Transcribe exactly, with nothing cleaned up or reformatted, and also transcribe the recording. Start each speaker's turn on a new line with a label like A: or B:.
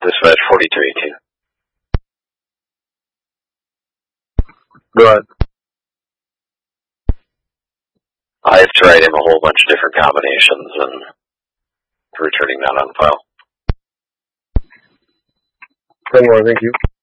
A: Dispatch forty-two eighteen.
B: Go ahead.
A: I've tried him a whole bunch of different combinations and returning that on file.
B: Ten more, thank you.